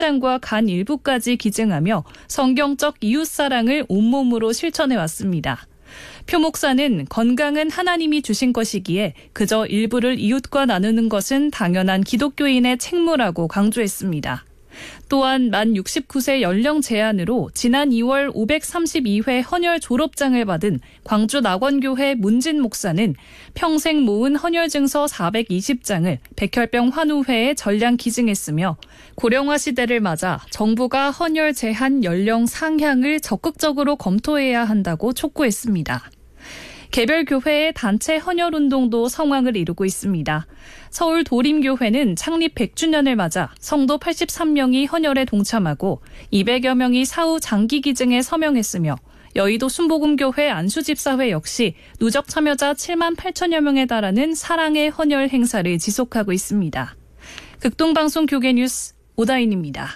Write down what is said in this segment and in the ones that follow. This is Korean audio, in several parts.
사랑과 간 일부까지 기증하며 성경적 이웃사랑을 온몸으로 실천해왔습니다. 표 목사는 건강은 하나님이 주신 것이기에 그저 일부를 이웃과 나누는 것은 당연한 기독교인의 책무라고 강조했습니다. 또한 만 69세 연령 제한으로 지난 2월 532회 헌혈 졸업장을 받은 광주 낙원교회 문진 목사는 평생 모은 헌혈 증서 420장을 백혈병 환우회에 전량 기증했으며 고령화 시대를 맞아 정부가 헌혈 제한 연령 상향을 적극적으로 검토해야 한다고 촉구했습니다. 개별 교회의 단체 헌혈 운동도 성황을 이루고 있습니다. 서울 도림교회는 창립 100주년을 맞아 성도 83명이 헌혈에 동참하고 200여 명이 사후 장기 기증에 서명했으며 여의도 순복음교회 안수집사회 역시 누적 참여자 7만 8천여 명에 달하는 사랑의 헌혈 행사를 지속하고 있습니다. 극동방송 교계뉴스 오다인입니다.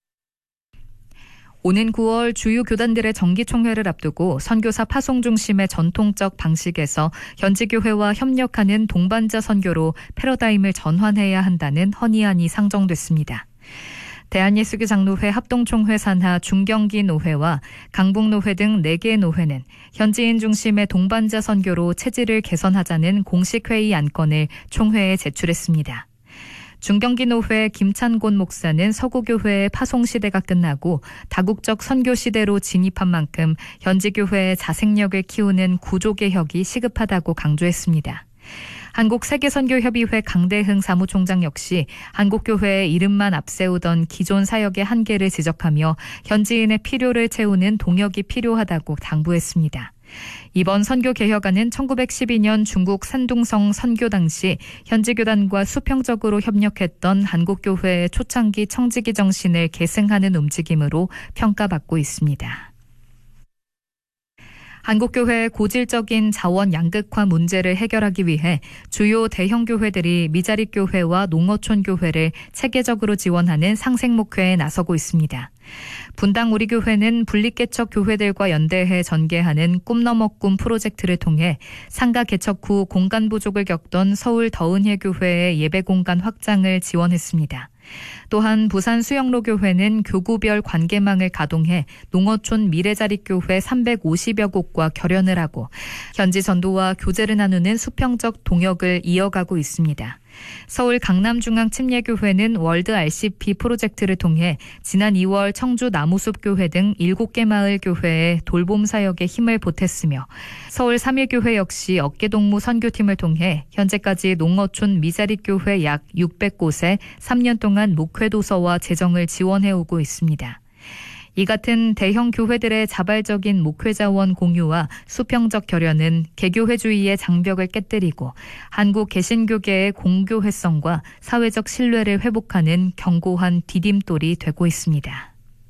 오는 9월 주요 교단들의 정기총회를 앞두고 선교사 파송 중심의 전통적 방식에서 현지 교회와 협력하는 동반자 선교로 패러다임을 전환해야 한다는 헌의안이 상정됐습니다. 대한예수교 장로회 합동총회 산하 중경기 노회와 강북노회 등 4개 노회는 현지인 중심의 동반자 선교로 체질을 개선하자는 공식회의 안건을 총회에 제출했습니다. 중경기노회 김찬곤 목사는 서구교회의 파송시대가 끝나고 다국적 선교시대로 진입한 만큼 현지교회의 자생력을 키우는 구조개혁이 시급하다고 강조했습니다. 한국세계선교협의회 강대흥 사무총장 역시 한국교회의 이름만 앞세우던 기존 사역의 한계를 지적하며 현지인의 필요를 채우는 동역이 필요하다고 당부했습니다. 이번 선교개혁안은 1912년 중국 산둥성 선교 당시 현지교단과 수평적으로 협력했던 한국교회의 초창기 청지기 정신을 계승하는 움직임으로 평가받고 있습니다. 한국교회의 고질적인 자원 양극화 문제를 해결하기 위해 주요 대형 교회들이 미자립 교회와 농어촌 교회를 체계적으로 지원하는 상생목회에 나서고 있습니다. 분당 우리교회는 분립개척 교회들과 연대해 전개하는 꿈너머 꿈 프로젝트를 통해 상가 개척 후 공간 부족을 겪던 서울 더은예 교회의 예배공간 확장을 지원했습니다. 또한 부산 수영로교회는 교구별 관계망을 가동해 농어촌 미래자립교회 350여 곳과 결연을 하고 현지 전도와 교제를 나누는 수평적 동역을 이어가고 있습니다. 서울 강남중앙침례교회는 월드 RCP 프로젝트를 통해 지난 2월 청주 나무숲교회 등 7개 마을 교회에 돌봄 사역에 힘을 보탰으며 서울 삼일교회 역시 어깨동무 선교팀을 통해 현재까지 농어촌 미자립교회 약 600곳에 3년 동안 목회도서와 재정을 지원해오고 있습니다. 이 같은 대형 교회들의 자발적인 목회자원 공유와 수평적 결연은 개교회주의의 장벽을 깨뜨리고 한국 개신교계의 공교회성과 사회적 신뢰를 회복하는 견고한 디딤돌이 되고 있습니다.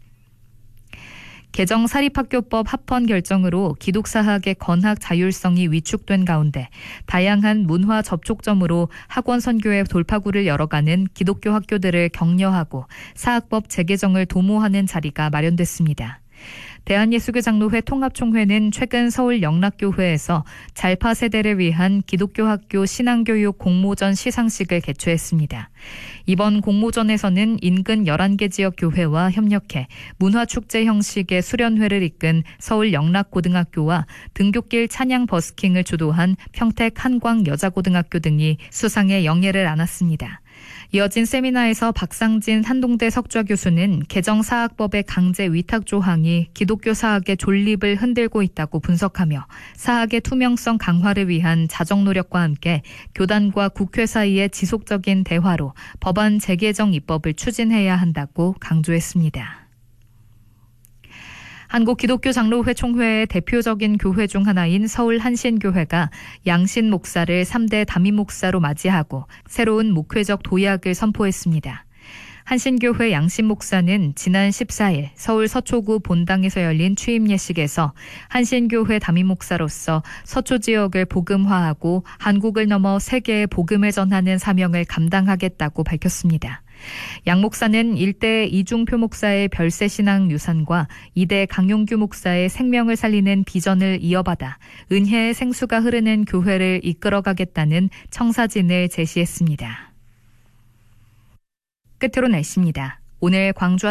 개정 사립학교법 합헌 결정으로 기독사학의 건학 자율성이 위축된 가운데 다양한 문화 접촉점으로 학원 선교의 돌파구를 열어가는 기독교 학교들을 격려하고 사학법 재개정을 도모하는 자리가 마련됐습니다. 대한예수교 장로회 통합총회는 최근 서울 영락교회에서 잘파 세대를 위한 기독교 학교 신앙교육 공모전 시상식을 개최했습니다. 이번 공모전에서는 인근 11개 지역 교회와 협력해 문화축제 형식의 수련회를 이끈 서울 영락고등학교와 등굣길 찬양 버스킹을 주도한 평택 한광여자고등학교 등이 수상의 영예를 안았습니다. 이어진 세미나에서 박상진 한동대 석좌 교수는 개정 사학법의 강제 위탁 조항이 기독교 사학의 존립을 흔들고 있다고 분석하며 사학의 투명성 강화를 위한 자정 노력과 함께 교단과 국회 사이의 지속적인 대화로 법안 재개정 입법을 추진해야 한다고 강조했습니다. 한국기독교장로회 총회의 대표적인 교회 중 하나인 서울 한신교회가 양신 목사를 3대 담임 목사로 맞이하고 새로운 목회적 도약을 선포했습니다. 한신교회 양신 목사는 지난 14일 서울 서초구 본당에서 열린 취임 예식에서 한신교회 담임 목사로서 서초 지역을 복음화하고 한국을 넘어 세계에 복음을 전하는 사명을 감당하겠다고 밝혔습니다. 양 목사는 일대 이중표 목사의 별세신앙 유산과 이대 강용규 목사의 생명을 살리는 비전을 이어받아 은혜의 생수가 흐르는 교회를 이끌어가겠다는 청사진을 제시했습니다. 끝으로 날씨입니다. 오늘 광주